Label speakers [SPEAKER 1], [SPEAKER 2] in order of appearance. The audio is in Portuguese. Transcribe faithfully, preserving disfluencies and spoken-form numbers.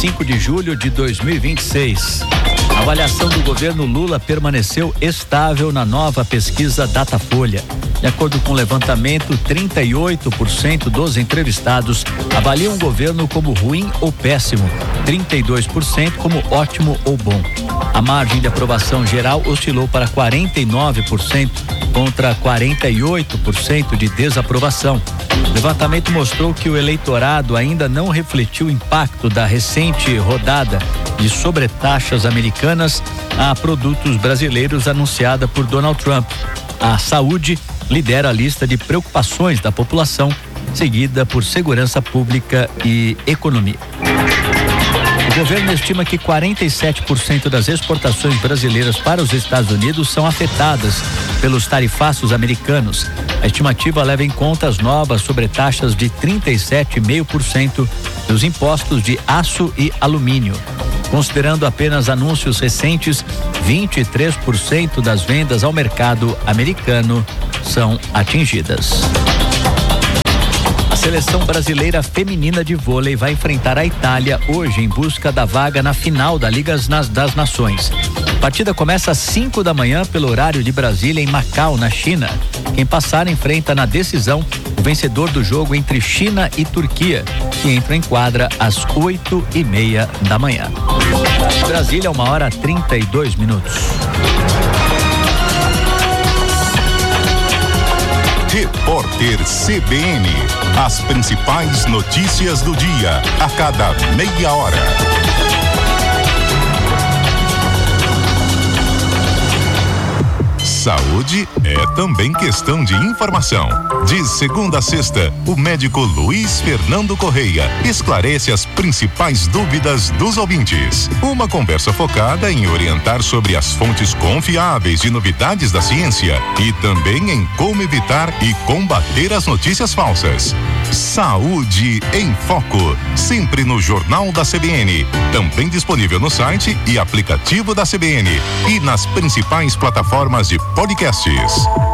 [SPEAKER 1] cinco de julho de dois mil e vinte e seis. A avaliação do governo Lula permaneceu estável na nova pesquisa Datafolha. De acordo com o levantamento, trinta e oito por cento dos entrevistados avaliam o governo como ruim ou péssimo, trinta e dois por cento como ótimo ou bom. A margem de aprovação geral oscilou para quarenta e nove por cento contra quarenta e oito por cento de desaprovação. O levantamento mostrou que o eleitorado ainda não refletiu o impacto da recente rodada de sobretaxas americanas a produtos brasileiros anunciada por Donald Trump. A saúde lidera a lista de preocupações da população, seguida por segurança pública e economia. O governo estima que quarenta e sete por cento das exportações brasileiras para os Estados Unidos são afetadas pelos tarifaços americanos. A estimativa leva em conta as novas sobretaxas de trinta e sete vírgula cinco por cento dos impostos de aço e alumínio. Considerando apenas anúncios recentes, vinte e três por cento das vendas ao mercado americano são atingidas. A seleção brasileira feminina de vôlei vai enfrentar a Itália hoje em busca da vaga na final da Liga das Nações. A partida começa às cinco da manhã pelo horário de Brasília, em Macau, na China. Quem passar enfrenta na decisão o vencedor do jogo entre China e Turquia, que entra em quadra às oito e meia da manhã. Brasília, uma hora trinta e dois minutos.
[SPEAKER 2] Repórter C B N. As principais notícias do dia, a cada meia hora. Saúde é também questão de informação. De segunda a sexta, o médico Luiz Fernando Correia esclarece as principais dúvidas dos ouvintes. Uma conversa focada em orientar sobre as fontes confiáveis de novidades da ciência e também em como evitar e combater as notícias falsas. Saúde em Foco, sempre no Jornal da C B N, também disponível no site e aplicativo da C B N e nas principais plataformas de podcasts.